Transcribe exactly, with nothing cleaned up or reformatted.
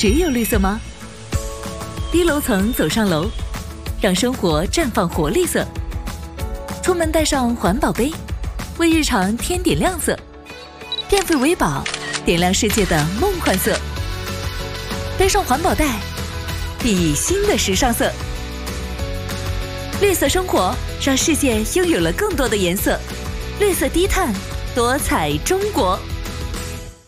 只有绿色吗？低楼层走上楼，让生活绽放活力色。出门带上环保杯，为日常添点亮色。电费为宝，点亮世界的梦幻色。背上环保袋，熠熠新的时尚色。绿色生活，让世界拥有了更多的颜色。绿色低碳，多彩中国。